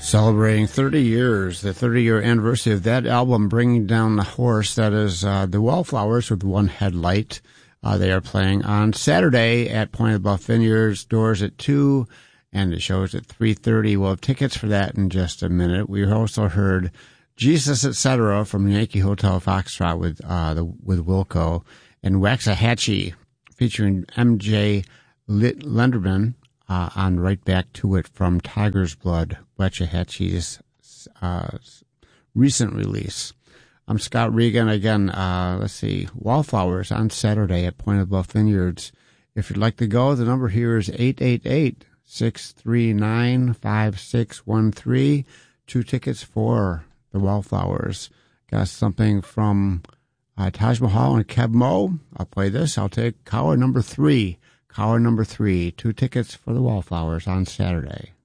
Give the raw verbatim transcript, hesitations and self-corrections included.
Celebrating thirty years, the thirty-year anniversary of that album, Bringing Down the Horse. That is uh, the Wallflowers with One Headlight. Uh, they are playing on Saturday at Point of the Bluff Vineyards, doors at two, and the show is at three thirty. We'll have tickets for that in just a minute. We also heard Jesus, et cetera from Yankee Hotel Foxtrot with uh, the with Wilco, and Waxahachie featuring M J Lenderman uh, on Right Back to It from Tiger's Blood, Waxahachie's uh, recent release. I'm Scott Regan. Again, uh, let's see, Wallflowers on Saturday at Point of Bluff Vineyards. If you'd like to go, the number here is eight eight eight, six three nine, five six one three. Two tickets for the Wallflowers. Got something from uh, Taj Mahal and Keb Mo. I'll play this. I'll take caller number three. Caller number three. Two tickets for the Wallflowers on Saturday.